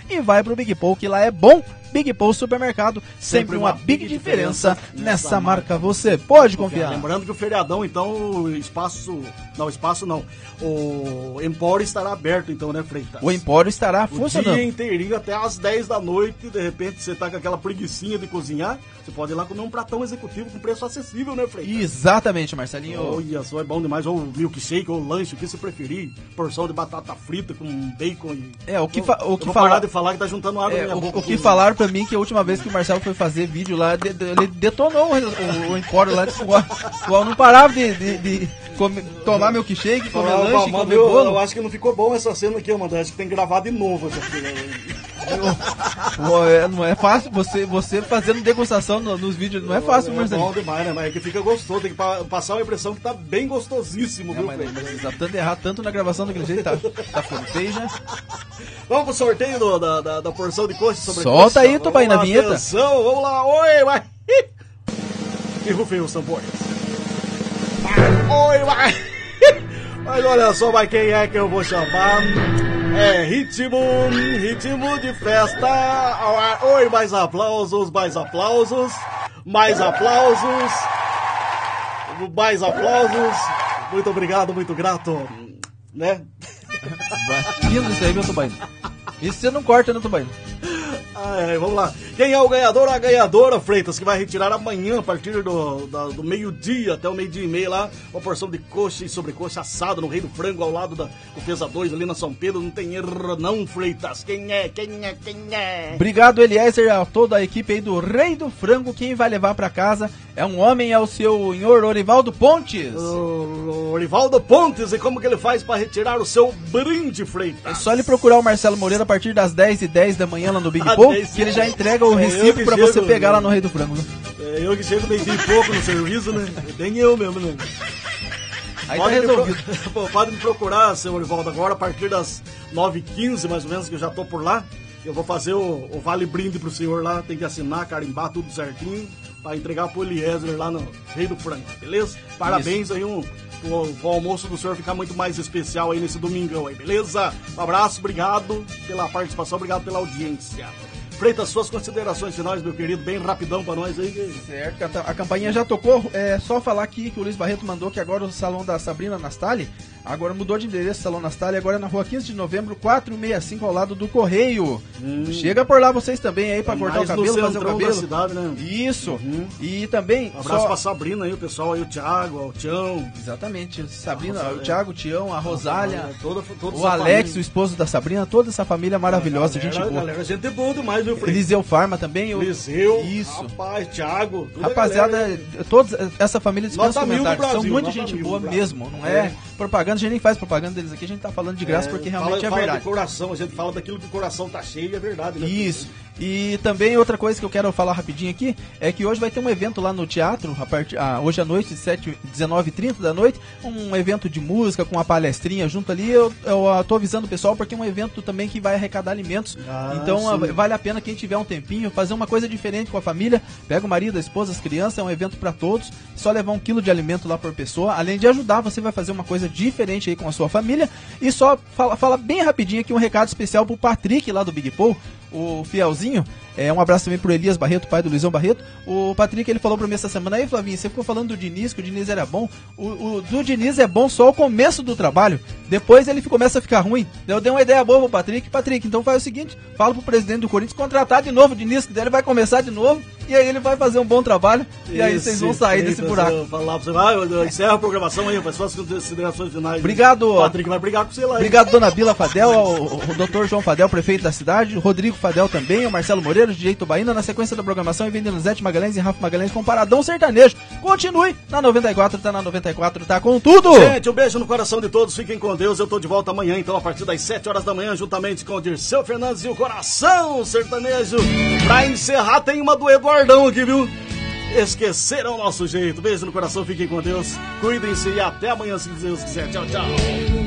e vai pro Big Paul, que lá é bom. Big Paul Supermercado, sempre uma big diferença nessa marca, você pode confiar. Lembrando que o feriadão, então, o Empório estará aberto, então, né, Freitas? O Empório estará funcionando. O dia inteirinho até às 10 da noite, de repente você tá com aquela preguicinha de cozinhar, você pode ir lá comer um pratão executivo com preço acessível, né, Freitas? Exatamente, Marcelinho. Olha só, é bom demais, ou milkshake, ou lanche, o que você preferir, porção de batata frita com bacon e... O que vou parar de falar que tá juntando água na minha boca. O que falaram pra mim que a última vez que o Marcelo foi fazer vídeo lá, ele detonou o Empório lá de suor. Não parava de tomar milkshake, comer lanche, comer bolo. Eu acho que não ficou bom essa cena aqui, Amanda. Acho que tem que gravar de novo essa cena. Não é fácil, você fazendo degustação nos vídeos, não é fácil, Marcelo. É bom demais, né? Mas é que fica gostoso, tem que passar uma impressão que tá bem gostosíssimo, viu, mas tá tanto errar, tanto na gravação daquele jeito, tá ficando feio já. Vamos pro sorteio da porção de coxa sobre Solta aí, Tubaína, na vinheta. Atenção, vamos lá, oi, vai. E rufem os tambores. Oi, vai. Mas olha só, mas quem é que eu vou chamar? É ritmo de festa. Oi, mais aplausos, mais aplausos, mais aplausos, mais aplausos. Muito obrigado, muito grato, né? Lindo isso aí, meu Tubaína. Isso você não corta, né, Tubaína? Vamos lá. Quem é o ganhador ou a ganhadora, Freitas, que vai retirar amanhã, a partir do meio-dia até o meio-dia e meio lá, uma porção de coxa e sobrecoxa assada no Rei do Frango, ao lado da Cofesa 2, ali na São Pedro. Não tem erro não, Freitas. Quem é? Obrigado, Eliezer, a toda a equipe aí do Rei do Frango. Quem vai levar pra casa é um homem, é o senhor Orivaldo Pontes. Orivaldo Pontes, e como que ele faz para retirar o seu brinde, Freitas? É só ele procurar o Marcelo Moreira a partir das 10h10 da manhã lá no Big Paul, que ele já entrega o recibo pra você pegar lá no Rei do Frango. Né? Eu que chego meio pouco no serviço, né? Bem eu mesmo, né? Aí tá resolvido. Pode me procurar, seu Orivaldo, agora a partir das 9h15, mais ou menos, que eu já tô por lá. Eu vou fazer o vale brinde pro senhor lá, tem que assinar, carimbar tudo certinho, pra entregar pro Eliezer lá no Rei do Frango, beleza? Parabéns. Isso. Aí, o almoço do senhor ficar muito mais especial aí nesse domingão aí, beleza? Um abraço, obrigado pela participação, obrigado pela audiência. Freitas, suas considerações finais, meu querido, bem rapidão pra nós aí. Certo, a campainha já tocou, é só falar aqui que o Luiz Barreto mandou que agora o salão da Sabrina Nastali, agora mudou de endereço, Salão Nastali, agora é na rua 15 de novembro, 465, ao lado do Correio. Chega por lá vocês também aí pra cortar o cabelo, fazer o cabelo. Da cidade, né? Isso, e também... Um abraço pra Sabrina aí, o pessoal aí, o Thiago, o Tião. Exatamente, Sabrina, o Thiago, o Tião, a Rosália, toda o Alex, família. O esposo da Sabrina, toda essa família maravilhosa, gente boa. Galera, gente boa demais, viu, Freitas? Eliseu Farma também. Eliseu, isso. Rapaz, Thiago. Rapaziada, toda essa família dispensa comentários. Brasil, são muita gente boa mesmo, não é propaganda, a gente nem faz propaganda deles aqui, a gente tá falando de graça porque realmente é verdade. Fala do coração, a gente fala daquilo que o coração tá cheio, é verdade. Né? Isso. E também outra coisa que eu quero falar rapidinho aqui é que hoje vai ter um evento lá no teatro, hoje à noite, 19h30 da noite, um evento de música com uma palestrinha junto ali. Eu tô avisando o pessoal porque é um evento também que vai arrecadar alimentos. Então vale a pena quem tiver um tempinho fazer uma coisa diferente com a família. Pega o marido, a esposa, as crianças, é um evento para todos. Só levar 1 quilo de alimento lá por pessoa. Além de ajudar, você vai fazer uma coisa diferente aí com a sua família. E só fala bem rapidinho aqui um recado especial pro Patrick lá do Big Paul, o fielzinho. Um abraço também pro Elias Barreto, pai do Luizão Barreto. O Patrick, ele falou pra mim essa semana: aí, Flavinho, você ficou falando do Diniz, que o Diniz era bom. O do Diniz é bom só o começo do trabalho, depois ele começa a ficar ruim. Eu dei uma ideia boa pro Patrick. Patrick, então faz o seguinte, fala pro presidente do Corinthians contratar de novo o Diniz, que daí ele vai começar de novo, e aí ele vai fazer um bom trabalho, e aí vocês vão sair desse buraco. Falar pra você, encerra a programação aí, faz suas considerações finais. Obrigado. O Patrick vai brigar com você lá. Obrigado, dona Bila Fadel, o doutor João Fadel, prefeito da cidade, o Rodrigo Fadel também, o Marcelo Moreira, o DJ Tubaína. Na sequência da programação, e vendendo Zete Magalhães e Rafa Magalhães com Paradão Sertanejo. Continue na 94, tá na 94, tá com tudo. Gente, um beijo no coração de todos, fiquem com Deus. Eu tô de volta amanhã, então, a partir das 7 horas da manhã, juntamente com o Dirceu Fernandes e o Coração Sertanejo. Pra encerrar, tem uma do Eduardão aqui, viu? Esqueceram o nosso jeito. Beijo no coração, fiquem com Deus. Cuidem-se e até amanhã, se Deus quiser. Tchau, tchau.